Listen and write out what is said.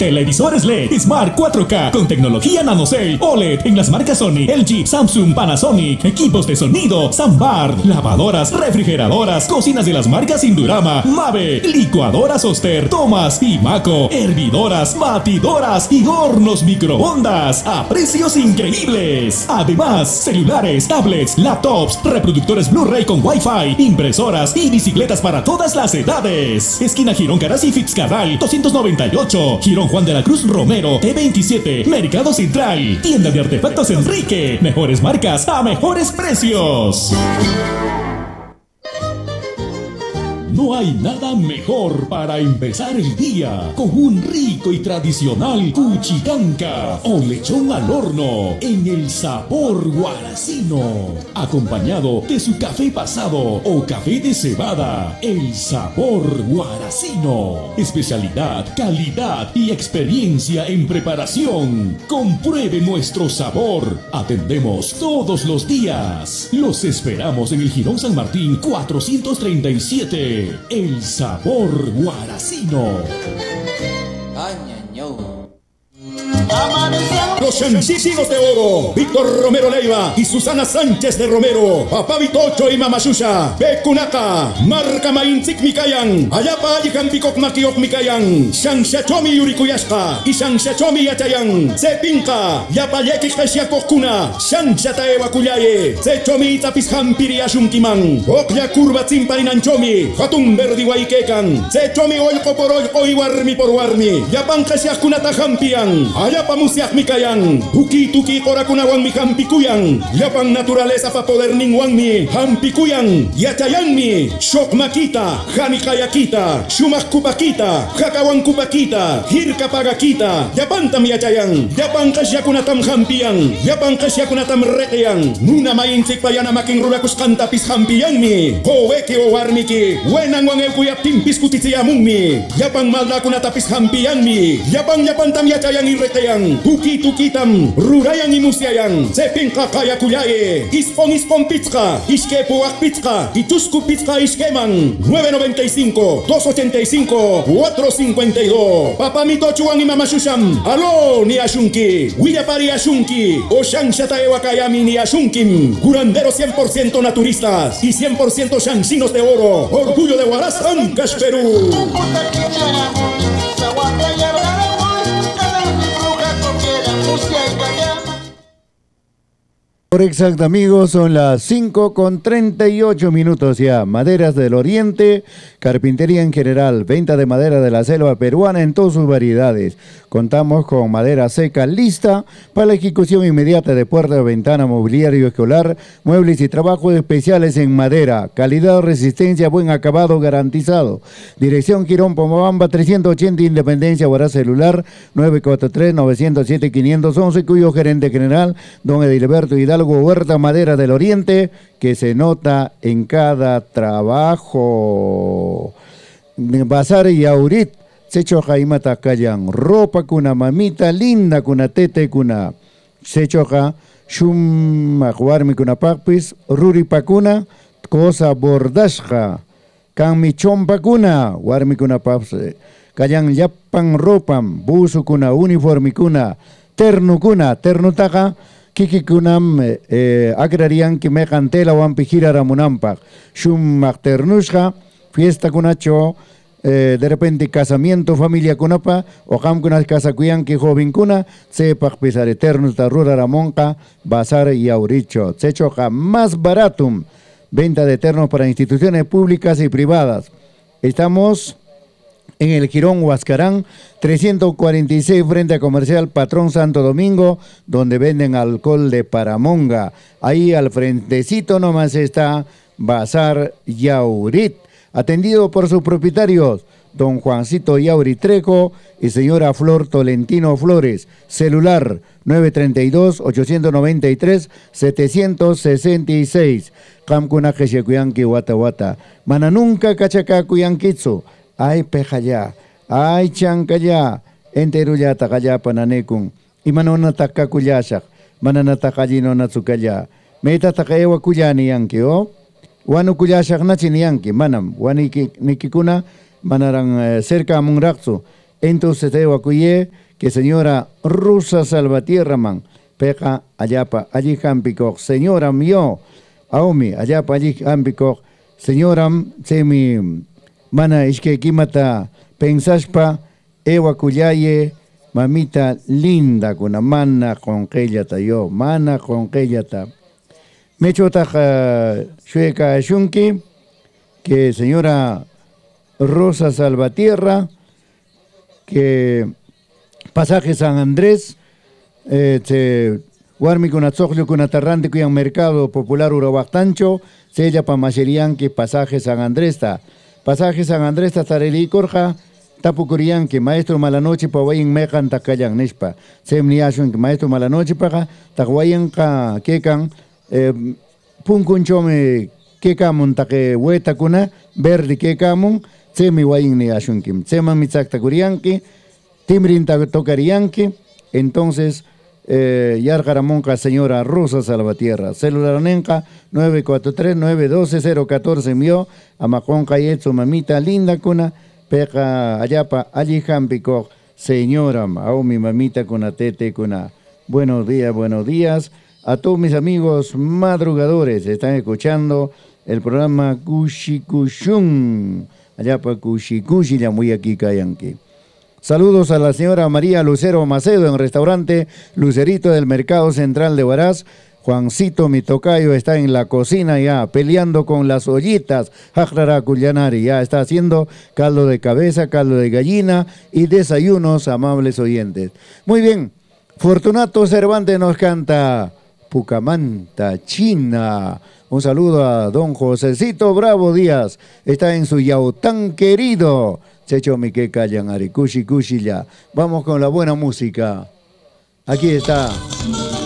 Televisores LED Smart 4K con tecnología NanoCell OLED en las marcas Sony, LG, Samsung, Panasonic. Equipos de sonido Soundbar. Lavadoras, refrigeradoras, cocinas de las marcas Indurama, Mave, licuadoras Oster, Thomas y Maco, hervidoras, batidoras y hornos microondas a precios increíbles. Además, celulares, tablets, laptops, reproductores Blu-ray con Wi-Fi, impresoras y bicicletas para todas las edades. Esquina Girón Caras y Fitzcarral 298, Girón Juan de la Cruz Romero T27, Mercado Central. Tienda de artefactos Enrique. Mejores marcas a mejores precios. No hay nada mejor para empezar el día con un rico y tradicional cuchicanca o lechón al horno en el sabor guaracino, acompañado de su café pasado o café de cebada. El sabor guaracino, especialidad, calidad y experiencia en preparación. Compruebe nuestro sabor. Atendemos todos los días. Los esperamos en el Girón San Martín 437. El sabor guaracino. Los chancísimos de oro, Víctor Romero Leiva y Susana Sánchez de Romero, Papá Vitocho y Mama Shusha, Bekunaka, Marca Mainzik Mikayan, Ayapa Ayikampikok Makiok Mikayan, Shanshachomi Yurikuyashka y Shanshachomi Yachayan, Sepinka, Yapayeki Kashiakokuna, Shanshataewa Kuyaye, Sechomi Tapishampiri Ashunkiman, Okya Kurba Zimparinanchomi, Hatun Verdi Waikekan, Sechomi Oiko por Oiko y Warmi por Warmi, Yapan Kashiakunata Hampian, Ayapa Musiak Mikayan, Uki Tuki Korakunawan mi Hampikuyan, Yapan naturaleza pa poder ningwan mi Hampikuyan, Yachayan mi, Shok Makita, Hanikayakita, Shumak Kupakita, Hakawan Kupakita, Hirka Pagakita, Yapantam Yachayan, Yapan Kasyakunatam Hampian, Yapan Kasyakunatam Reteyan, Nuna Mainzik Payana Making Rurakus Kantapis Hampian mi, Howeki o Warmiki, Wenang Wang Elkuyap Timpis Kutitiamun mi, Yapan Maldakunatapis Hampian mi, Yapan Yapantam Yachayan y Reteyan, Tuki Tukitam, Rurayan y Musiayan, Sepinka Kaya Kuyaye, Ispon Pizka, Iskepuak Pizka, Itusku Pizka Iskeman, 995, 285, 452. Papamito Chuan y Mamashushan, Aló ni Ashunki, Willapari Ashunki, Oshan Shataewa Kayami ni Ashunkim, curanderos 100% naturistas y 100% shansinos de oro, orgullo de Huaraz, Ancash, Perú. Por exacto, amigos, son las 5:38 ya. Maderas del Oriente, carpintería en general, venta de madera de la selva peruana en todas sus variedades. Contamos con madera seca lista para la ejecución inmediata de puerta, ventana, mobiliario escolar, muebles y trabajos especiales en madera. Calidad, resistencia, buen acabado garantizado. Dirección Quirón Pomabamba 380, Independencia, Huaraz, celular 943-907-511, cuyo gerente general, don Edilberto Hidalgo Huerta, Madera del Oriente, que se nota en cada trabajo. Bazar y Aurit, Secho Jaimata Kayan, ropa kuna mamita linda kuna tete kuna Sechoja, Shum Mahuarmi kuna Papis, Ruri Pakuna, Cosa Bordashja, Kami Chompa kuna, Warmi kuna Paps, Kayan Yapan Ropam, Busu kuna, Uniformi kuna, Ternu kuna, Ternutaja, Kiki kunam agrarian que me cantela o ampijira ramunampa, Shum Magternushja, fiesta kunacho, de repente casamiento, familia kunapa, o ham kunas casa kuyan que joven kuna, sepak pisar eternos da rura ramonca, bazar y auricho, sechoja más baratum, venta de eternos para instituciones públicas y privadas. Estamos en el Girón Huascarán 346 frente a Comercial Patrón Santo Domingo, donde venden alcohol de Paramonga. Ahí al frentecito nomás está Bazar Yaurit, atendido por sus propietarios, don Juancito Yauri Trejo y señora Flor Tolentino Flores. Celular 932-893-766. Kamkuna Keshekuyanki Wata Wata. Mananunca Kachaka Kuyankitsu. Ay pejaya, ay chancaya, enteruya takaya pananekun. Imanona takakuyashak, manana takayino natsukaya. Meta takaewa kuyani yanki, o? Wanu kuyashak nachini yanki, manam. Wani nikikuna, manarang cerca munraksu. Entonces te cuye que señora Rosa Salvatierra man, peca allapa allí jampicoj, señora mío, aomi, allapa allí jampicoj, señora semi mana ishke kimata pensaspa, ewa kuyaye, mamita linda kuna mana con yo, mana con me chota shueka shunki, que señora Rosa Salvatierra, que pasaje San Andrés, Guarmi con atzoclio con atarrante cuyan mercado popular Urabactancho, sella pa macherianque pasaje San Andrés ta. Pasaje San Andrés ta tareli corja, tapukurianque maestro malanoche pa wayin mejan takayan nespa. Semniashun que maestro malanoche pa takwayan ka kekan, punkunchome kekamun take hueta kuna, verde kekamun, semi wayin ni ashunkim. Sema mitzak takurianque, timrin tokarianque, entonces Yargaramonca, señora Rosa Salvatierra, celular nenca 943-912-014 mío, Amaconca y su mamita linda cuna, peca allapa, allí jampico, señora, a mi mamita cuna tete cuna. Buenos días a todos mis amigos madrugadores, están escuchando el programa Kushikushun, allapa Kushikushi, ya muy aquí cayanqui. Saludos a la señora María Lucero Macedo en restaurante Lucerito del Mercado Central de Huaraz. Juancito, mi tocayo, está en la cocina ya, peleando con las ollitas. Jajrara Cullanari ya está haciendo caldo de cabeza, caldo de gallina y desayunos, amables oyentes. Muy bien, Fortunato Cervantes nos canta Pucamanta, China. Un saludo a don Josecito Bravo Díaz, está en su Yaután querido. Checho Mique Callan, Arikushi Kushi ya. Vamos con la buena música. Aquí está